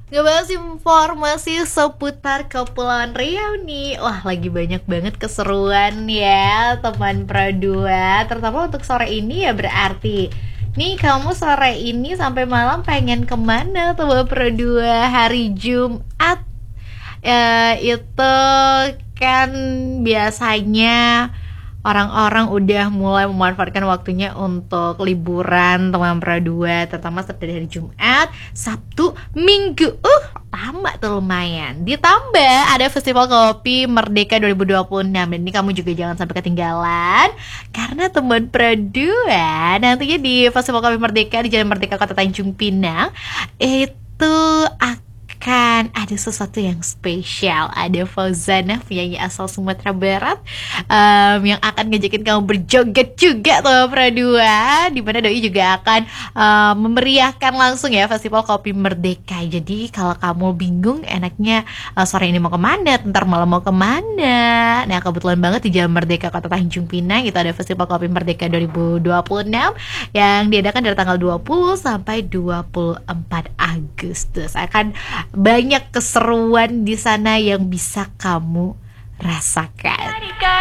Ngebahas informasi seputar Kepulauan Riau nih. Wah, lagi banyak banget keseruan ya teman Pro 2. Terutama untuk sore ini ya berarti nih kamu sore ini sampai malam pengen kemana tuh Pro 2 hari Jumat? Itu kan biasanya orang-orang udah mulai memanfaatkan waktunya untuk liburan teman Pro 2, terutama seperti hari Jumat, Sabtu, Minggu. Lama tuh lumayan. Ditambah ada Festival Kopi Merdeka 2026. Dan ini kamu juga jangan sampai ketinggalan karena teman Pro 2 nantinya di Festival Kopi Merdeka di Jalan Merdeka Kota Tanjung Pinang itu akan ada sesuatu yang spesial. Ada Fauzana, penyanyi asal Sumatera Barat, yang akan ngajakin kamu berjoget juga tuh Pro 2. Dimana Doi juga akan memeriahkan langsung ya Festival Kopi Merdeka. Jadi kalau kamu bingung enaknya sore ini mau kemana, ntar malam mau kemana, nah kebetulan banget di Jalan Merdeka Kota Tanjung Pinang itu ada Festival Kopi Merdeka 2026 yang diadakan dari tanggal 20 sampai 24 Agustus. Akan banyak keseruan di sana yang bisa kamu rasakan.